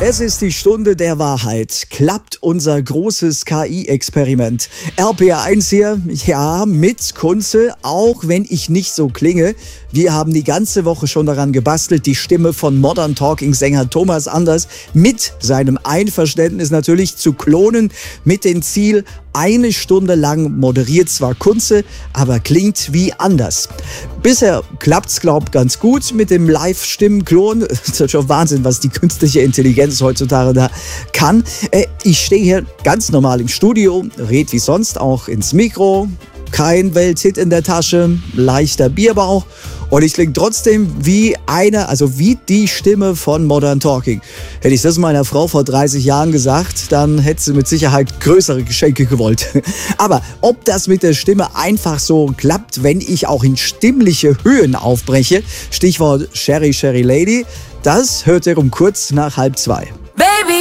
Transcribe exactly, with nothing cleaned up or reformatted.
Es ist die Stunde der Wahrheit. Klappt unser großes K I-Experiment? R P R eins hier, ja, mit Kunze, auch wenn ich nicht so klinge. Wir haben die ganze Woche schon daran gebastelt, die Stimme von Modern Talking-Sänger Thomas Anders mit seinem Einverständnis natürlich zu klonen, mit dem Ziel, eine Stunde lang moderiert zwar Kunze, aber klingt wie Anders. Bisher klappt's, glaub, ganz gut mit dem Live-Stimmenklon. Das ist schon Wahnsinn, was die künstliche Intelligenz heutzutage da kann. Äh, ich stehe hier ganz normal im Studio, red wie sonst auch ins Mikro, kein Welthit in der Tasche, leichter Bierbauch. Und ich klinge trotzdem wie eine, also wie die Stimme von Modern Talking. Hätte ich das meiner Frau vor dreißig Jahren gesagt, dann hätte sie mit Sicherheit größere Geschenke gewollt. Aber ob das mit der Stimme einfach so klappt, wenn ich auch in stimmliche Höhen aufbreche, Stichwort Sherry Sherry Lady, das hört ihr um kurz nach halb zwei. Baby!